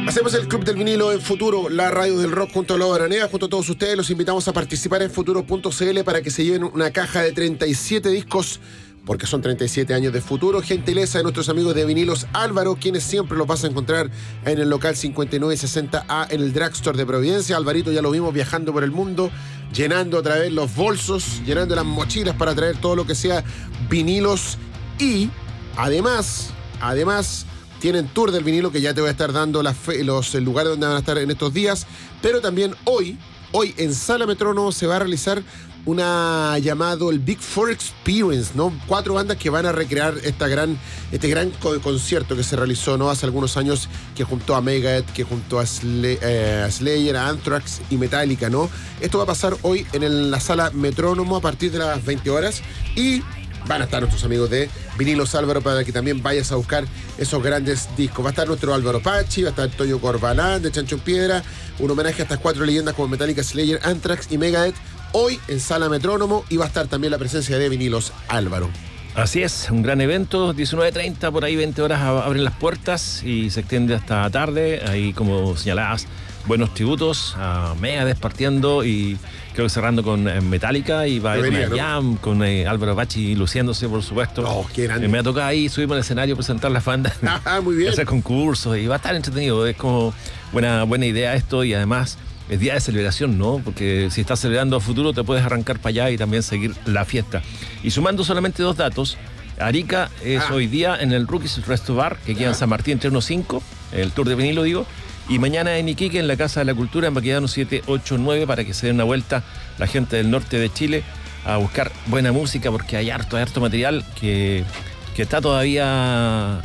Hacemos el Club del Vinilo en Futuro, la radio del rock junto a Lobo Aranea. Junto a todos ustedes los invitamos a participar en futuro.cl para que se lleven una caja de 37 discos, porque son 37 años de futuro. Gentileza de nuestros amigos de Vinilos Álvaro, quienes siempre los vas a encontrar en el local 5960A en el Drugstore de Providencia. Alvarito ya lo vimos viajando por el mundo, llenando otra vez los bolsos, llenando las mochilas para traer todo lo que sea vinilos. Y además tienen tour del vinilo, que ya te voy a estar dando los lugares donde van a estar en estos días. Pero también hoy en Sala Metrónomo se va a realizar una llamado el Big Four Experience, ¿no? 4 bandas que van a recrear este gran concierto que se realizó, ¿no? Hace algunos años, que juntó a Megadeth, que juntó a Slayer, a Anthrax y Metallica, ¿no? Esto va a pasar hoy en la Sala Metrónomo a partir de las 20 horas y van a estar nuestros amigos de Vinilos Álvaro para que también vayas a buscar esos grandes discos. Va a estar nuestro Álvaro Pachi, va a estar Toyo Corbalán de Chancho en Piedra, un homenaje a estas 4 leyendas como Metallica, Slayer, Anthrax y Megadeth, hoy en Sala Metrónomo, y va a estar también la presencia de Vinilos Álvaro. Así es, un gran evento, 19:30, por ahí 20 horas abren las puertas y se extiende hasta tarde. Ahí, como señalabas, buenos tributos a Megadeth partiendo y creo que cerrando con Metallica, y va a haber una jam, ¿no? Con Álvaro Pachi luciéndose, por supuesto. Oh, qué grande. Me ha tocado ahí subirme al escenario, presentar las bandas, muy bien. hacer concursos, y va a estar entretenido. Es como buena idea esto, y además es día de celebración, ¿no? Porque si estás celebrando a futuro, te puedes arrancar para allá y también seguir la fiesta. Y sumando solamente 2 datos, Arica es hoy día en el Rookies Resto Bar, que queda en San Martín 315, el tour de vinilo, digo. Y mañana en Iquique, en la Casa de la Cultura, en Baquedano 789, para que se den una vuelta la gente del norte de Chile a buscar buena música, porque hay harto material que está todavía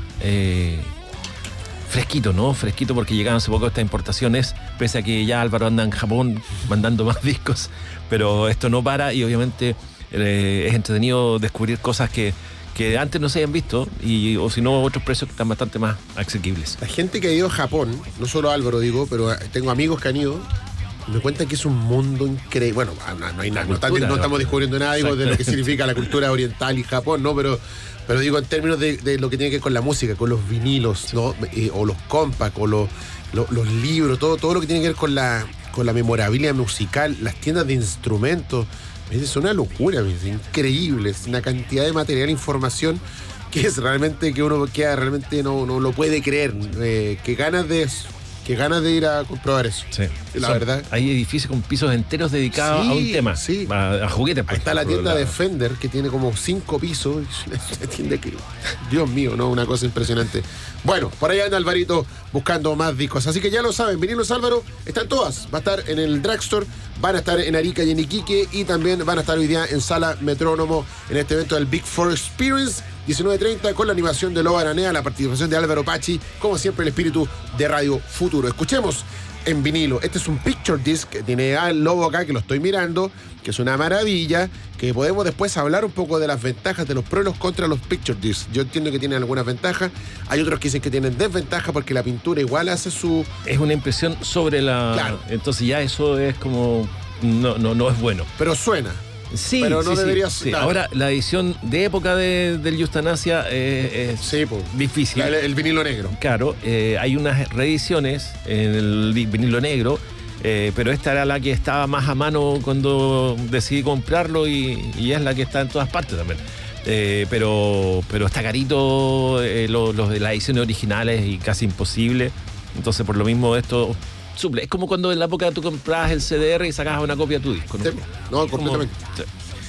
fresquito, ¿no? Fresquito, porque llegaron hace poco estas importaciones, pese a que ya Álvaro anda en Japón mandando más discos, pero esto no para, y obviamente es entretenido descubrir cosas que antes no se hayan visto, o si no, otros precios que están bastante más asequibles. La gente que ha ido a Japón, no solo Álvaro digo, pero tengo amigos que han ido, me cuentan que es un mundo increíble. Bueno, no hay nada, no estamos descubriendo nada, digo, de lo que significa la cultura oriental y Japón, ¿no? Pero digo, en términos de lo que tiene que ver con la música, con los vinilos, ¿no? O los compact, o los libros, todo lo que tiene que ver con la memorabilia musical, las tiendas de instrumentos. Es una locura, es increíble, es una cantidad de material, información que es realmente, que uno queda realmente no lo puede creer. Qué ganas de ir a comprobar eso. Sí. La verdad. Hay edificios con pisos enteros dedicados a un tema. Sí. A juguetes. Ahí está la tienda de Fender, que tiene como 5 pisos. Dios mío, ¿no? Una cosa impresionante. Bueno, por ahí anda Alvarito buscando más discos. Así que ya lo saben, Vinilos Álvaro están todas. Va a estar en el Drugstore, van a estar en Arica y en Iquique, y también van a estar hoy día en Sala Metrónomo en este evento del Big Four Experience, 19:30, con la animación de Lobo Aranea, la participación de Álvaro Pachi, como siempre el espíritu de Radio Futuro. Escuchemos en vinilo. Este es un picture disc que tiene al Lobo acá, que lo estoy mirando, que es una maravilla, que podemos después hablar un poco de las ventajas, de los pros y los contras de los picture discs. Yo entiendo que tienen algunas ventajas, hay otros que dicen que tienen desventajas, porque la pintura igual hace su... Es una impresión sobre la... Claro. Entonces ya eso es como... No es bueno. Pero suena. Sí, pero no debería ser. Sí. Ahora, la edición de época del Eutanasia es difícil. El vinilo negro. Claro, hay unas reediciones en el vinilo negro, pero esta era la que estaba más a mano cuando decidí comprarlo, y es la que está en todas partes también. Pero está carito, los de las ediciones originales, y casi imposible. Entonces, por lo mismo, esto... suple. Es como cuando en la época tú comprabas el CDR y sacabas una copia de tu disco, ¿no? Sí, completamente. Sí.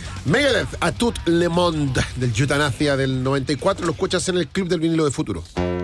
Megadeth, A Tout Le Monde, del Eutanasia del 94, lo escuchas en el Club del Vinilo de Futuro.